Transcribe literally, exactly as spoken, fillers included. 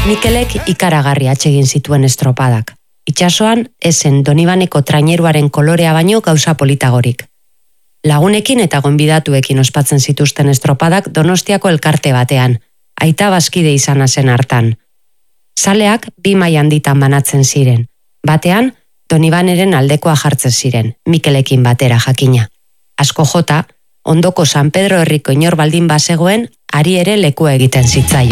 Mikelek ikaragarri atsegin zituen estropadak. Itsasoan, esen Donibaneko traineruaren kolorea baino gauza politagorik. Lagunekin eta gonbidatuekin ospatzen zituzten estropadak Donostiako elkarte batean, aita bazkide izana zen hartan. Zaleak bi maila handitan banatzen ziren. Batean, Donibaneren aldekoa jartzen ziren, Mikelekin batera jakina. Asko jota, ondoko San Pedro herriko inor baldin bazegoen, ari ere lekua egiten zitzaio.